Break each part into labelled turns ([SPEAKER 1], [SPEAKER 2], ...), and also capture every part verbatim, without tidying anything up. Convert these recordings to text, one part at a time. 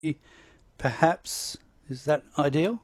[SPEAKER 1] perhaps. Is that ideal?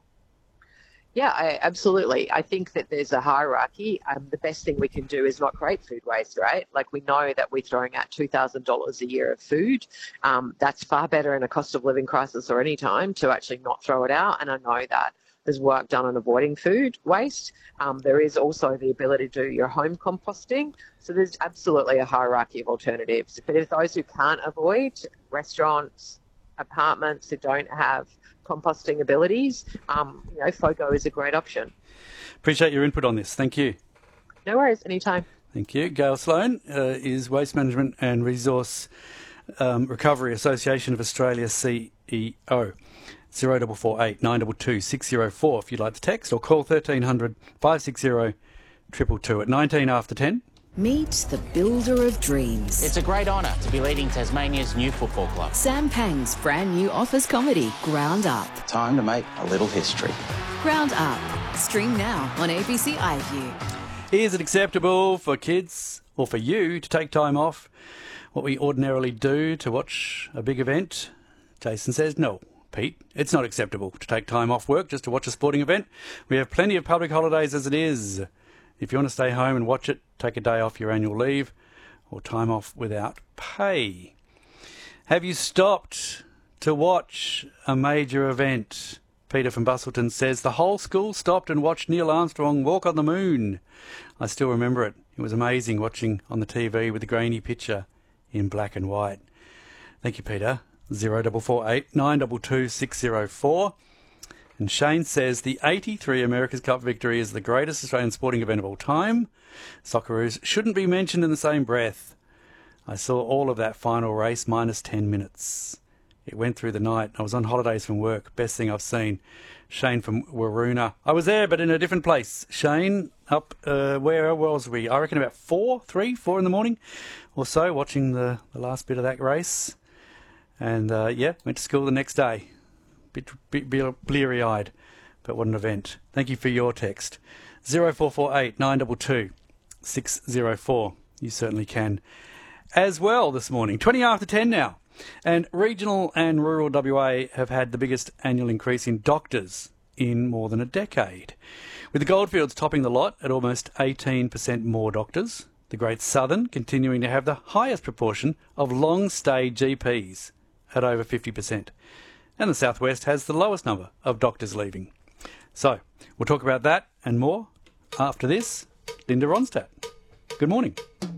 [SPEAKER 2] Yeah, I, absolutely. I think that there's a hierarchy. Um, the best thing we can do is not create food waste, right? Like we know that we're throwing out two thousand dollars a year of food. Um, that's far better in a cost of living crisis or any time to actually not throw it out. And I know that there's work done on avoiding food waste. Um, there is also the ability to do your home composting. So there's absolutely a hierarchy of alternatives. But if those who can't avoid, restaurants, apartments who don't have composting abilities, um, you know, FOGO is a great option.
[SPEAKER 1] Appreciate your input on this. Thank you.
[SPEAKER 2] No worries, anytime.
[SPEAKER 1] Thank you. Gail Sloan uh, is Waste Management and Resource um, Recovery Association of Australia C E O. zero four four eight nine two two six zero four if you'd like to text, or call thirteen hundred five six zero two two two at nineteen after ten.
[SPEAKER 3] Meet the builder of dreams.
[SPEAKER 4] It's a great honour to be leading Tasmania's new football club.
[SPEAKER 3] Sam Pang's brand new office comedy, Ground Up.
[SPEAKER 5] Time to make a little history.
[SPEAKER 3] Ground Up. Stream now on A B C iView.
[SPEAKER 1] Is it acceptable for kids or for you to take time off what we ordinarily do to watch a big event? Jason says no. Pete, it's not acceptable to take time off work just to watch a sporting event. We have plenty of public holidays as it is. If you want to stay home and watch it, take a day off your annual leave or time off without pay. Have you stopped to watch a major event? Peter from Bustleton says the whole school stopped and watched Neil Armstrong walk on the moon. I still remember it. It was amazing watching on the T V with the grainy picture in black and white. Thank you, Peter. zero four four eight nine two two six zero four. And Shane says the eighty-three America's Cup victory is the greatest Australian sporting event of all time. Socceroos shouldn't be mentioned in the same breath. I saw all of that final race minus ten minutes. It went through the night. I was on holidays from work. Best thing I've seen. Shane from Waroona. I was there, but in a different place. Shane, up, uh, where was we? I reckon about four, three, four in the morning or so, watching the, the last bit of that race. And, uh, yeah, went to school the next day. Bit, bit bleary-eyed, but what an event. Thank you for your text. zero four four eight nine two two six zero four. You certainly can as well this morning. twenty after ten now. And regional and rural W A have had the biggest annual increase in doctors in more than a decade, with the Goldfields topping the lot at almost eighteen percent more doctors. The Great Southern continuing to have the highest proportion of long-stay G Ps at over fifty percent. And the Southwest has the lowest number of doctors leaving. So, we'll talk about that and more after this. Linda Ronstadt. Good morning.